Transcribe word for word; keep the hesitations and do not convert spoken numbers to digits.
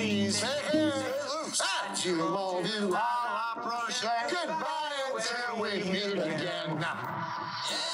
please. Statue of you, I'll approach. Goodbye until we meet again.